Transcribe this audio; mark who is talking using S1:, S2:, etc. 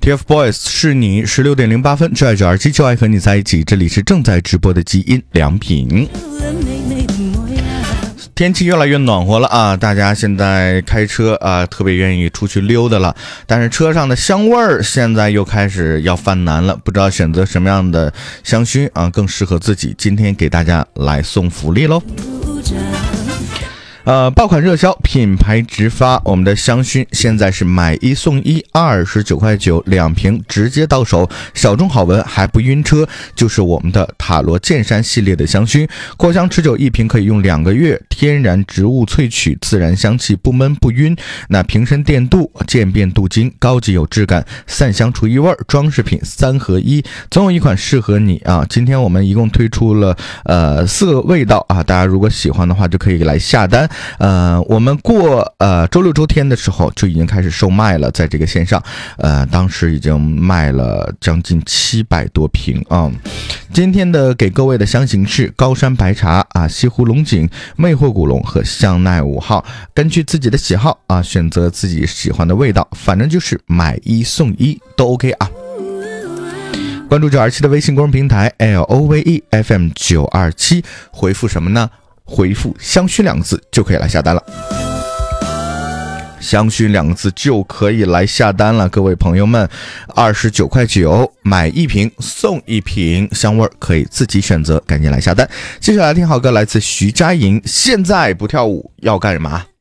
S1: TFBOYS 是你16:08，就爱着耳机，就爱和你在一起。这里是正在直播的基因良品。天气越来越暖和了啊，大家现在开车啊特别愿意出去溜达了，但是车上的香味儿现在又开始要犯难了，不知道选择什么样的香薰啊更适合自己。今天给大家来送福利喽。爆款热销，品牌直发，我们的香薰现在是买一送一，29.9块2瓶，直接到手，小众好闻还不晕车，就是我们的塔罗剑山系列的香薰，扩香持久，一瓶可以用2个月，天然植物萃取，自然香气，不闷不晕。那瓶身电镀，渐变镀金，高级有质感，散香除异味，装饰品3合1，总有一款适合你啊！今天我们一共推出了4个味道啊，大家如果喜欢的话就可以来下单。我们过周六周天的时候就已经开始售卖了，在这个线上，当时已经卖了将近700多瓶啊。今天的给各位的香型是高山白茶啊、西湖龙井、魅惑古龙和香奈5号，根据自己的喜好啊，选择自己喜欢的味道，反正就是买一送一都 OK 啊。关注927的微信公众平台 LOVEFM927，回复什么呢？回复香薰2个字就可以来下单了，香薰2个字就可以来下单了，各位朋友们，29.9块买1瓶送1瓶，香味可以自己选择，赶紧来下单。接下来听好歌，来自徐佳莹，现在不跳舞要干什么？